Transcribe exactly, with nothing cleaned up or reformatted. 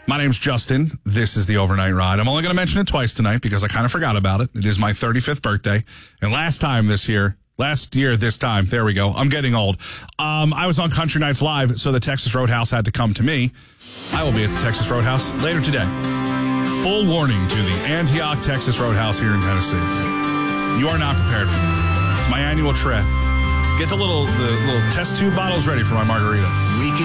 My name's Justin. This is the Overnight Ride. I'm only going to mention it twice tonight because I kind of forgot about it. It is my thirty-fifth birthday. And last time this year, last year this time, there we go. I'm getting old. Um, I was on Country Nights Live, so the Texas Roadhouse had to come to me. I will be at the Texas Roadhouse later today. Full warning to the Antioch, Texas Roadhouse here in Tennessee. You are not prepared for me. It's my annual trip. Get the little the little test tube bottles ready for my margarita. We could